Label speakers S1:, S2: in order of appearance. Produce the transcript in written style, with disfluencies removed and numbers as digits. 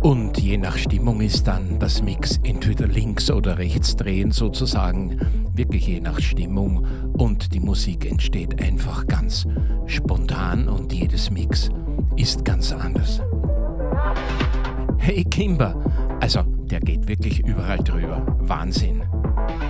S1: Und je nach Stimmung ist dann das Mix entweder links oder rechts drehen sozusagen, wirklich je nach Stimmung, und die Musik entsteht einfach ganz spontan und jedes Mix ist ganz anders. Hey Kimber, also der geht wirklich überall drüber, Wahnsinn.